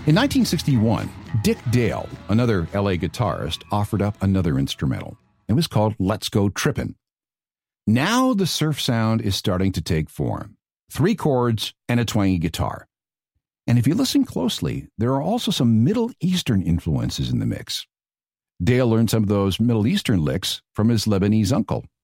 In 1961, Dick Dale, another LA guitarist, offered up another instrumental. It was called Let's Go Trippin'. Now the surf sound is starting to take form. 3 chords and a twangy guitar. And if you listen closely, there are also some Middle Eastern influences in the mix. Dale learned some of those Middle Eastern licks from his Lebanese uncle.